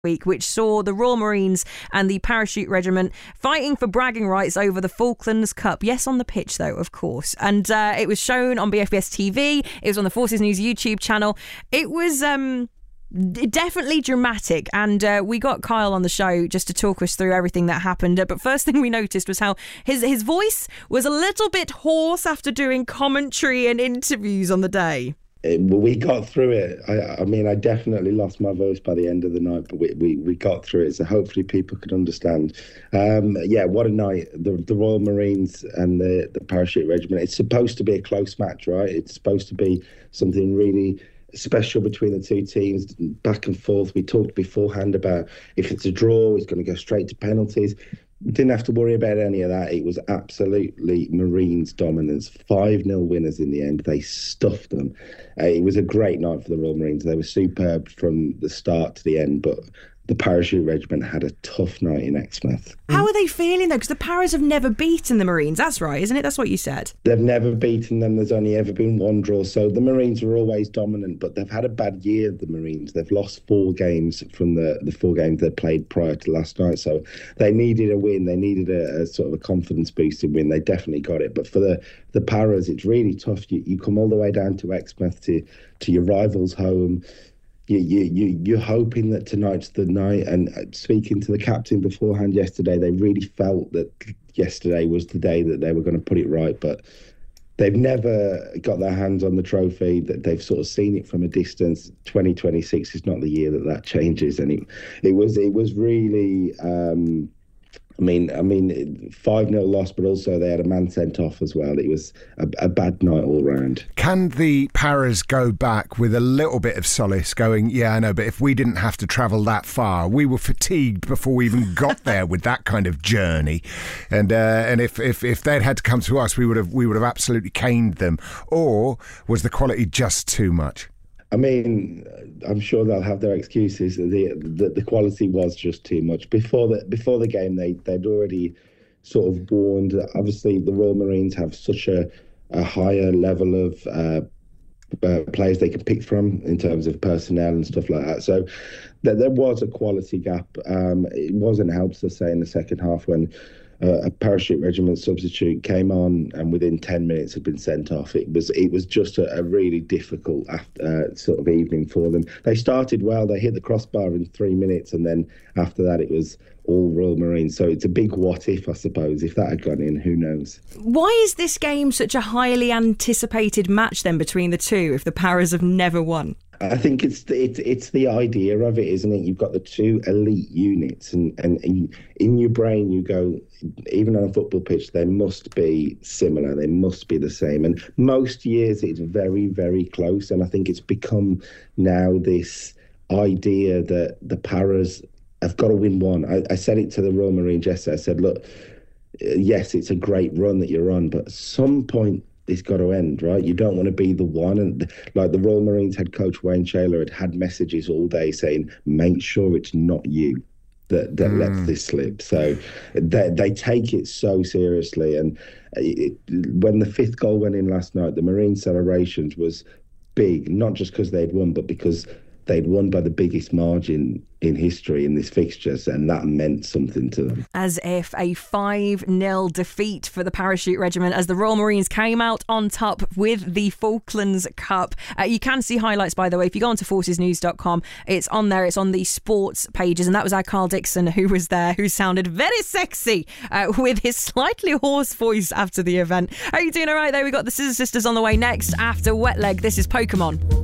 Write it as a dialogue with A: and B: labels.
A: week, which saw the Royal Marines and the Parachute Regiment fighting for bragging rights over the Falklands Cup. Yes, on the pitch, though, of course. And it was shown on BFBS TV. It was on the Forces News YouTube channel. It was definitely dramatic, and we got Kyle on the show just to talk us through everything that happened. But first thing we noticed was how his voice was a little bit hoarse after doing commentary and interviews on the day.
B: We got through it. I mean, I definitely lost my voice by the end of the night, but we got through it. So hopefully people could understand. Yeah, what a night. The Royal Marines and the Parachute Regiment. It's supposed to be a close match, right? It's supposed to be something really special between the two teams, back and forth. We talked beforehand about if it's a draw, it's going to go straight to penalties. We didn't have to worry about any of that. It was absolutely Marines dominance. 5-0 winners in the end. They stuffed them. It was a great night for the Royal Marines. They were superb from the start to the end, but the Parachute Regiment had a tough night in Exmouth.
A: How are they feeling, though? Because the Paras have never beaten the Marines. That's right, isn't it? That's what you said.
B: They've never beaten them. There's only ever been one draw. So the Marines were always dominant, but they've had a bad year, the Marines. They've lost 4 games from the 4 games they played prior to last night. So they needed a win. They needed a sort of a confidence-boosting win. They definitely got it. But for the Paras, it's really tough. You come all the way down to Exmouth, to your rival's home. You're hoping that tonight's the night. And speaking to the captain beforehand yesterday, they really felt that yesterday was the day that they were going to put it right. But they've never got their hands on the trophy. That they've sort of seen it from a distance. 2026 is not the year that changes. And it was really. I mean, 5-0 loss, but also they had a man sent off as well. It was a bad night all round.
C: Can the Paras go back with a little bit of solace going, yeah, I know, but if we didn't have to travel that far, we were fatigued before we even got there with that kind of journey. And if they'd had to come to us, we would have absolutely caned them. Or was the quality just too much?
B: I mean, I'm sure they'll have their excuses. The quality was just too much. Before the game, they'd already sort of warned. Obviously, the Royal Marines have such a higher level of players they can pick from in terms of personnel and stuff like that. So there was a quality gap. It wasn't helped, to say, in the second half when a Parachute Regiment substitute came on and within 10 minutes had been sent off. It was just a really difficult sort of evening for them. They started well. They hit the crossbar in 3 minutes, and then after that it was all Royal Marines. So it's a big what if, I suppose. If that had gone in, who knows?
A: Why is this game such a highly anticipated match then between the two if the Paras have never won?
B: I think it's the idea of it, isn't it? You've got the two elite units, and in your brain you go, even on a football pitch, they must be similar. They must be the same. And most years it's very, very close. And I think it's become now this idea that the Paras have got to win one. I said it to the Royal Marines yesterday. I said, look, yes, it's a great run that you're on, but at some point it's got to end, right? You don't want to be the one. And like the Royal Marines head coach Wayne Shaler had messages all day saying, make sure it's not you that lets this slip. So they take it so seriously. And when the 5th goal went in last night, the Marine celebrations was big, not just because they'd won, but because they'd won by the biggest margin in history in this fixtures, and that meant something to them.
A: As if a 5-0 defeat for the Parachute Regiment as the Royal Marines came out on top with the Falklands Cup. You can see highlights, by the way, if you go onto forcesnews.com. It's on there. It's on the sports pages, and that was our Carl Dixon who was there, who sounded very sexy with his slightly hoarse voice after the event. Are you doing all right there? We got the Scissor Sisters on the way next after Wet Leg. This is Pokemon.